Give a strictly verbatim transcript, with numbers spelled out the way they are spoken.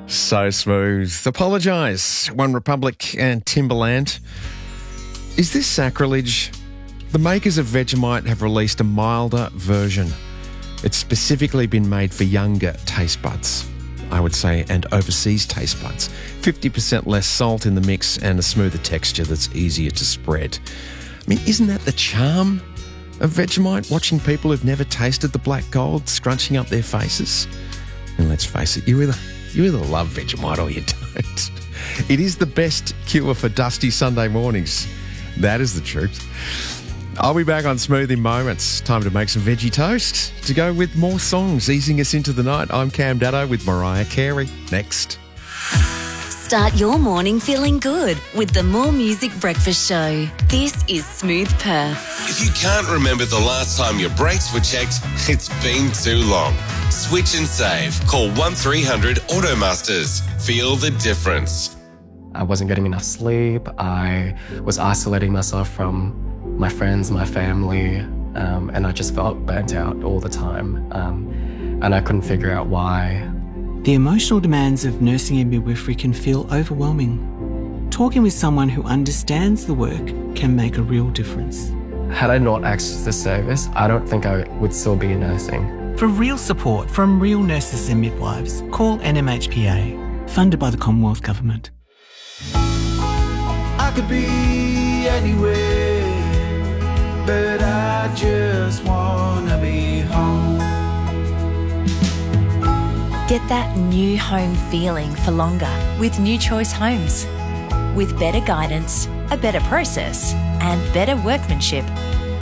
So smooth. Apologise, One Republic and Timberland. Is this sacrilege? The makers of Vegemite have released a milder version. It's specifically been made for younger taste buds, I would say, and overseas taste buds. fifty percent less salt in the mix and a smoother texture that's easier to spread. I mean, isn't that the charm of Vegemite? Watching people who've never tasted the black gold scrunching up their faces? And let's face it, you either, you either love Vegemite or you don't. It is the best cure for dusty Sunday mornings. That is the truth. I'll be back on Smooth in moments. Time to make some veggie toast to go with more songs easing us into the night. I'm Cam Daddo with Mariah Carey. Next. Start your morning feeling good with the More Music Breakfast Show. This is Smooth Perth. If you can't remember the last time your brakes were checked, it's been too long. Switch and save. Call one three hundred Automasters. Feel the difference. I wasn't getting enough sleep. I was isolating myself from my friends, my family, um, and I just felt burnt out all the time. Um, and I couldn't figure out why. The emotional demands of nursing and midwifery can feel overwhelming. Talking with someone who understands the work can make a real difference. Had I not accessed the service, I don't think I would still be nursing. For real support from real nurses and midwives, call N M H P A, funded by the Commonwealth Government. I could be anywhere, but I just wanna be home. Get that new home feeling for longer with New Choice Homes. With better guidance, a better process, and better workmanship